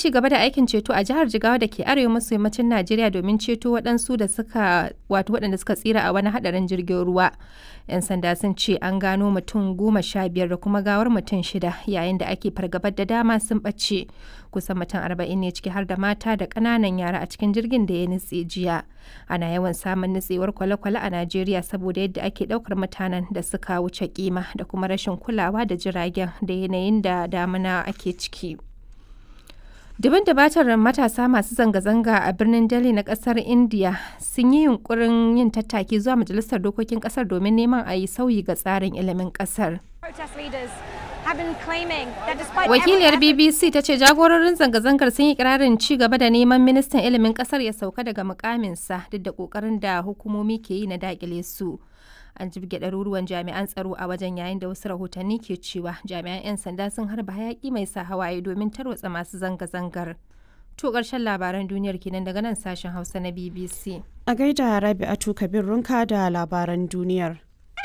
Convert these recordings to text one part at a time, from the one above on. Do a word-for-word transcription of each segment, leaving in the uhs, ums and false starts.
ci gaba da aikin ceto a jihar Jigawa da ke arewa maso yammacin Najeriya domin ceto waɗansu da suka wato waɗanda suka tsira a wani haɗarin jirgin ruwa. 'Yan sanda sun ce an gano mutum goma sha biyar da kuma gawar mutum shida yayin da ake fargabar da dama sun ɓace. Kusan mutum arba'in ne ciki har da mata da ƙananan yara a cikin jirgin da ya nutse jiya. Ana yawan samun nutsewar kwale-kwale a Najeriya saboda yadda ake ɗaukar mutanen da suka wuce kima da kuma rashin kulawa da jiragen da yanayin da damuna ake ciki. Dubin dabatar matasa masu zanga-zanga a birnin Delhi na kasar India sun yi yunkurin yin tattaki zuwa majalisar dokokin kasar domin neman a yi sauyi ga tsarin ilimin kasar. Wakiliyar B B C ta ce jagororin zanga-zangar sun yi kirarin ci gaba da neman ministan ilimin kasar ya sauka daga mukaminsa duk da kokarin da hukumomi ke yi na dakile su. An jibge ɗaruruwan jami'an tsaro a wajen yayin da wasu rahotanni ke cewa jami'an 'yan sanda sun harba hayaki mai sa hawaye domin tarwatsa masu zanga-zangar. To ƙarshen labaran duniyar kenan daga nan sashen Hausa na B B C. A gaida Rabi'atu Kabir Runka da labaran duniyar.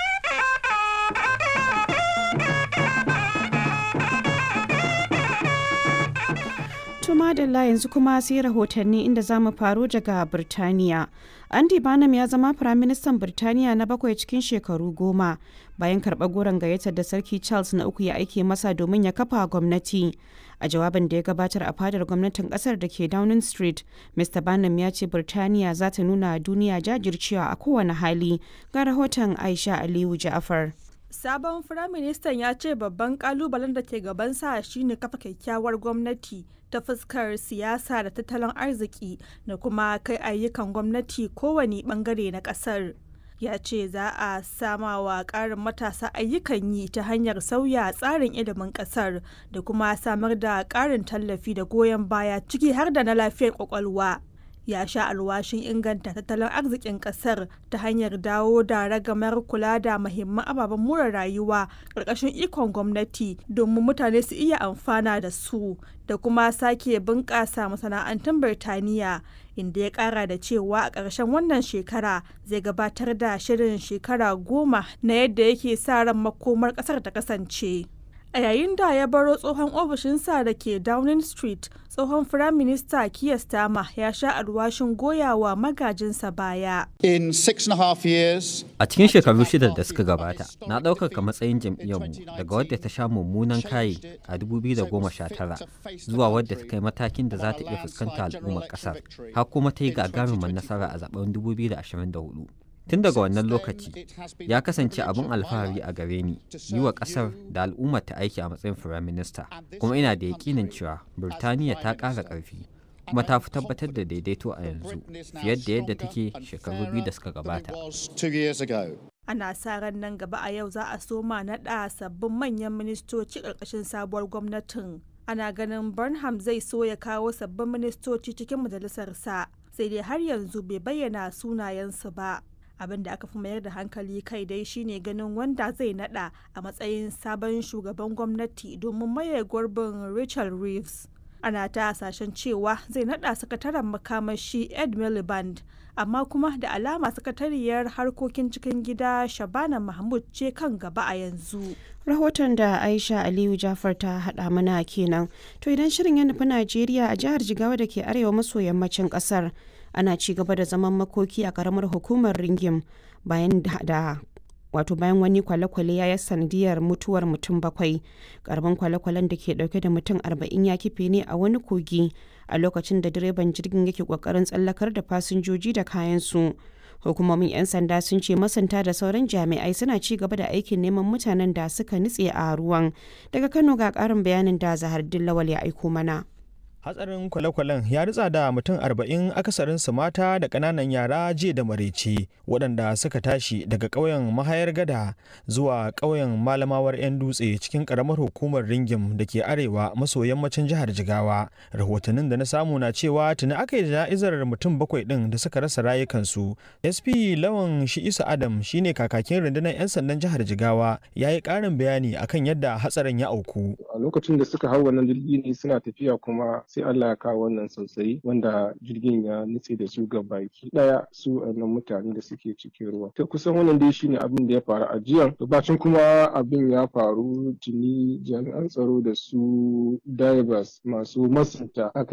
Madalla yanzu kuma sai rahotanni inda za mu faro daga Birtaniya. Andy Barnum ya zama Firaministan Birtaniya na bakwai cikin shekaru goma bayan karɓar goron gayyatar da Sarki Charles na uku ya aike masa domin ya kafa gwamnati. A jawabin da ya gabatar a fadar gwamnatin kasar da ke Downing Street, Mr Barnum ya ce Birtaniya za ta nuna duniya jajircewa a kowane hali. Ga rahoton Aisha Aliyu Ja'far. Sabon Firaministan ya ce babban kalubalen da ke gabansa shine kafa kyakkyawar gwamnati ta fuskar siyasa da tattalin arziki da kuma kai ayyukan gwamnati kowane bangare na kasar. Ya ce za a sama wa ƙarin matasa ayyukan yi ta hanyar sauya tsarin ilimin kasar da kuma samar da ƙarin tallafi da goyon baya ciki har da na lafiyar kwakwalwa. Ya sha alwashin inganta tattalin arzikin kasar ta hanyar dawo da ragamar kula da muhimman ababen more rayuwa ƙarƙashin ikon gwamnati domin mutane su iya amfana da su da kuma sake bunƙasa masana'antun Birtaniya, inda ya ƙara da cewa a ƙarshen wannan shekara zai gabatar da shirin shekara goma na yadda yake sa ran makomar ƙasar ta kasance. A yayin da ya baro tsohon ofishinsa da ke Downing Street, tsohon Firaminista Keir Starmer ya sha alwashin goyawa magajinsa baya. In six and a half years, a cikin shekaru shida da suka gabata, na ɗaukaka matsayin jam'iyyarmu daga wadda ta sha mummunan kayi a dubu biyu da goma sha tara zuwa wadda ta kai matakin da za ta iya fuskanta al'ummar ƙasar, har kuma ta yi gagarumin nasara a zaben dubu biyu da ashirin da hudu. Tun daga wannan lokaci ya kasance abin alfahari a gare ni yi wa ƙasar da al'ummar ta aiki a matsayin firaminista, kuma ina da yakinin cewa Birtaniya ta ƙara ƙarfi kuma ta fi tabbatar da daidaito a yanzu fiye da yadda take shekaru biyu da suka gabata. Ana sa ran nan gaba a yau za a soma naɗa sabbin manyan ministoci ƙarƙashin sabuwar gwamnatin. Ana ganin Burnham zai so ya kawo sabbin ministoci cikin majalisarsa, sai dai har yanzu bai bayyana sunayensu ba. Abin da aka fi mayar da hankali kai dai shine ganin wanda zai nada a matsayin sabon shugaban gwamnati domin maye gurbin Rachel Reeves. Ana ta hasashen cewa zai nada sakataren makamashi Ed Miliband, amma kuma da alama sakatariyar harkokin cikin gida Shabana Mahmud ce kan gaba a yanzu. Rahoton da Aisha Aliyu Jafar ta haɗa mana kenan. To idan shirin ya nufi Najeriya, a jihar Jigawa da ke arewa maso yammacin ƙasar, ana ci gaba da zaman makoki a karamar hukumar Ringim bayan da wato bayan wani kwale-kwale ya yi sanadiyar mutuwar mutum bakwai. Karamin kwale-kwalen da ke dauke da mutum arba'in ya kife ne a wani kogi a lokacin da direban jirgin yake kokarin tsallakar da fasinjoji da kayansu. Hukumomin 'yan sanda sun ce masanta da sauran jami'ai suna ci gaba da aikin neman mutanen da suka nutse a ruwan. Daga Kano ga karin bayanin da Zahardin Lawal ya aiko mana. Hatsarin kwale-kwalen ya ritsa da mutum arba'in, akasarinsu mata da ƙananan yara jiya da maraice, waɗanda suka tashi daga ƙauyen Mahayar Gada zuwa ƙauyen Malamawar 'yan dutse cikin ƙaramar hukumar Ringim da ke arewa maso yammacin jihar Jigawa. Rahotannin da na samu na cewa tuni aka yi jana'izar mutum bakwai ɗin da suka rasa rayukansu. S P Lawan Shi'isu Adam shine kakakin rundunar 'yan sandan jihar Jigawa, ya yi ƙarin bayani akan yadda hatsarin ya auku. A lokacin da suka hau wannan jirgi ne suna tafiya, kuma sai Allah ya kawo wannan sosai wanda jirgin ya nutse da su ga baki daya, su wannan mutane da suke cikin ruwa. Ta kusan wannan dai shine abin da ya faru a jiya. Bacin kuma abin ya faru, tuni jami'an tsaro da su divers masu masunta aka